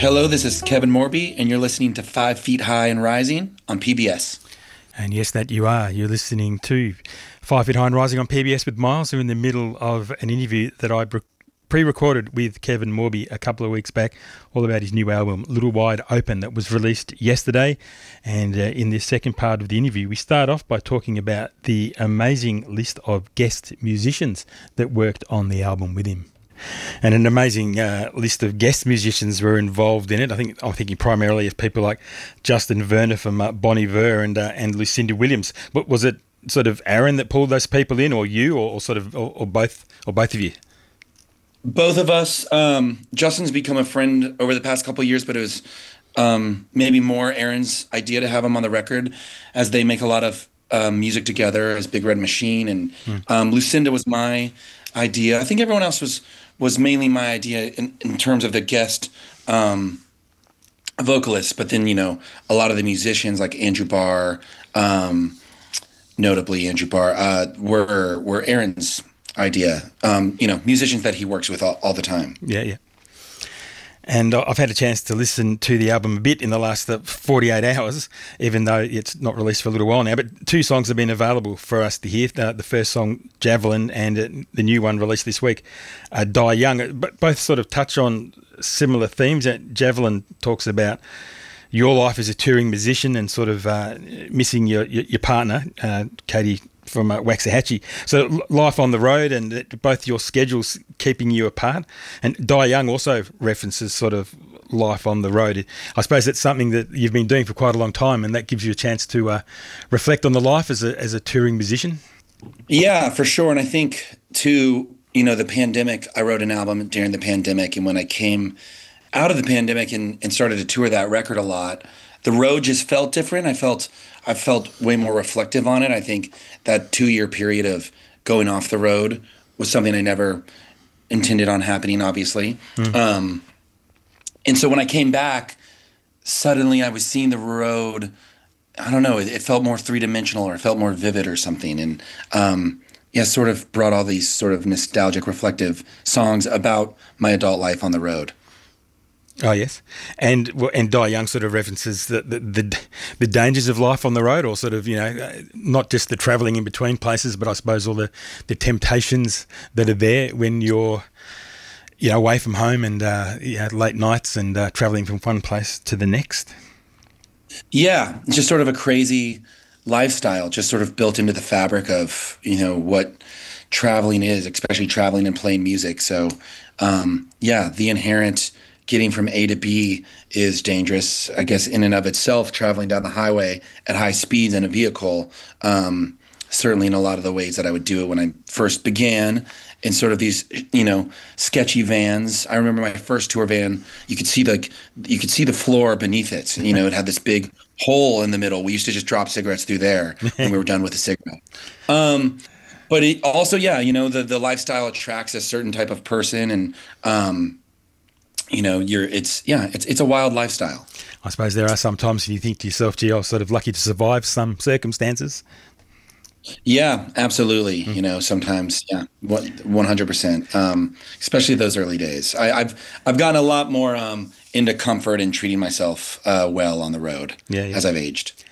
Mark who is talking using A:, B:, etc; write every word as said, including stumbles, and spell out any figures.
A: Hello, this is Kevin Morby, and you're listening to Five Feet High and Rising on P B S.
B: And yes, that you are. You're listening to Five Feet High and Rising on P B S with Miles. We're in the middle of an interview that I pre-recorded with Kevin Morby a couple of weeks back, all about his new album, Little Wide Open, that was released yesterday. And uh, in this second part of the interview, we start off by talking about the amazing list of guest musicians that worked on the album with him. And an amazing uh, list of guest musicians were involved in it. I think I'm thinking primarily of people like Justin Werner from uh, Bon Iver and uh, and Lucinda Williams. But was it sort of Aaron that pulled those people in, or you, or, or sort of, or, or both, or both of you?
A: Both of us. Um, Justin's become a friend over the past couple of years, but it was um, maybe more Aaron's idea to have him on the record, as they make a lot of um, music together as Big Red Machine. And hmm. um, Lucinda was my idea. I think everyone else was. was mainly my idea in, in terms of the guest um, vocalists, but then, you know, a lot of the musicians like Andrew Barr, um, notably Andrew Barr, uh, were were Aaron's idea. Um, you know, musicians that he works with all, all the time.
B: Yeah, yeah. And I've had a chance to listen to the album a bit in the last forty-eight hours, even though it's not released for a little while now. But two songs have been available for us to hear. Uh, the first song, Javelin, and uh, the new one released this week, uh, Die Young. But both sort of touch on similar themes. Uh, Javelin talks about your life as a touring musician and sort of uh, missing your, your, your partner, uh, Katie from uh, Waxahachie. So life on the road and uh, both your schedules keeping you apart. And Die Young also references sort of life on the road. I suppose it's something that you've been doing for quite a long time, and that gives you a chance to uh, reflect on the life as a, as a touring musician.
A: Yeah, for sure. And I think too, you know, the pandemic, I wrote an album during the pandemic, and when I came out of the pandemic and, and started to tour that record a lot, the road just felt different. I felt I felt way more reflective on it. I think that two-year period of going off the road was something I never intended on happening, obviously. Mm-hmm. Um, and so when I came back, suddenly I was seeing the road, I don't know, it, it felt more three-dimensional, or it felt more vivid or something. And um, yeah, sort of brought all these sort of nostalgic, reflective songs about my adult life on the road.
B: Oh yes, and and Die Young sort of references the, the the the dangers of life on the road, or sort of, you know, not just the travelling in between places, but I suppose all the, the temptations that are there when you're, you know, away from home and uh, you know, late nights and uh, travelling from one place to the next.
A: Yeah, it's just sort of a crazy lifestyle, just sort of built into the fabric of, you know, what traveling is, especially traveling and playing music. So um, yeah, the inherent getting from A to B is dangerous, I guess, in and of itself. Traveling down the highway at high speeds in a vehicle, um, certainly in a lot of the ways that I would do it when I first began, in sort of these, you know, sketchy vans. I remember my first tour van, you could see the, you could see the floor beneath it. You know, it had this big hole in the middle. We used to just drop cigarettes through there when we were done with the cigarette. Um, but it also, yeah, you know, the, the lifestyle attracts a certain type of person, and, um, you know, you're, it's, yeah, it's, it's a wild lifestyle.
B: I suppose there are some times when you think to yourself, gee, I was sort of lucky to survive some circumstances.
A: Yeah, absolutely. Mm. You know, sometimes, yeah, one hundred percent, um, especially those early days. I, I've, I've gotten a lot more um, into comfort and treating myself uh, well on the road, yeah, yeah. as I've aged.